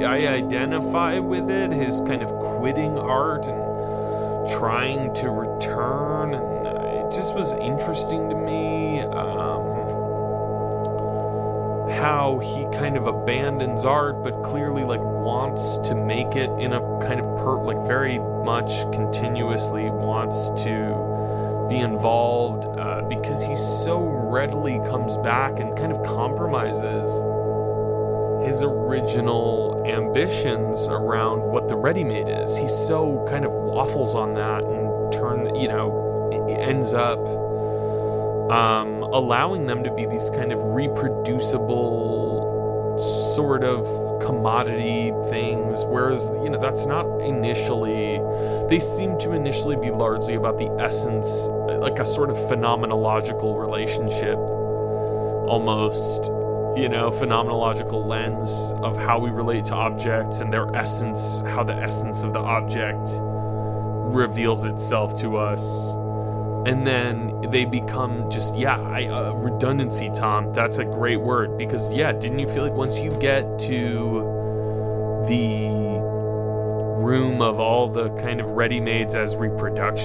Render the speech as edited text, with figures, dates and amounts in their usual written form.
I identify with it, his kind of quitting art and trying to return, and it just was interesting to me how he kind of abandons art, but clearly like wants to make it in a kind of very much continuously wants to be involved, because he so readily comes back and kind of compromises his original ambitions around what the ready-made is. He so kind of waffles on that and ends up allowing them to be these kind of reproducible sort of commodity things, whereas that's not initially. They seem to initially be largely about the essence, like a sort of phenomenological relationship, almost, phenomenological lens of how we relate to objects and their essence, how the essence of the object reveals itself to us. And then they become just, redundancy, Tom. That's a great word. Because, didn't you feel like once you get to the room of all the kind of ready-mades as reproductions